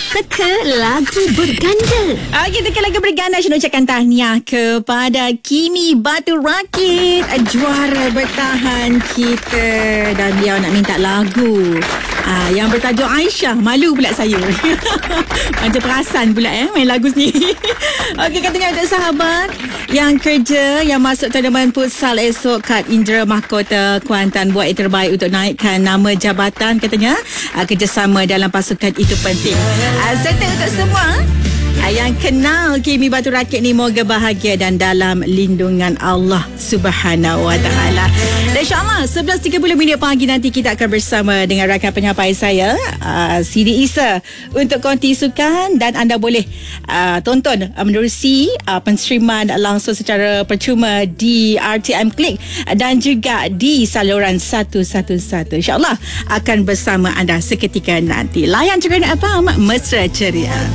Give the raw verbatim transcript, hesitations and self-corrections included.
Teka lagu berganda. Okey, teka lagu berganda. Saya nak ucapkan tahniah kepada Kimi Batu Rakit, juara bertahan kita. Dan dia nak minta lagu Ah, yang bertajuk Aisyah. Malu pula saya. Macam perasan pula eh main lagu sendiri. Okey, katanya untuk sahabat yang kerja, yang masuk tournament futsal esok kat Indra Mahkota Kuantan, buat yang terbaik untuk naikkan nama jabatan. Katanya ah, kerjasama dalam pasukan itu penting. Ah, serta untuk semua ah, yang kenal Kimi Batu Rakit ni, moga bahagia dan dalam lindungan Allah Subhanahu Wa Taala. Dan insyaAllah sebelas tiga puluh minit pagi nanti kita akan bersama dengan rakan penyampai saya, uh, Siti Isa, untuk konti sukan. Dan anda boleh uh, tonton uh, menerusi uh, penstreaman langsung secara percuma di R T M Click dan juga di saluran seratus sebelas. InsyaAllah akan bersama anda seketika nanti. Layan Cerita F M, mesra ceria.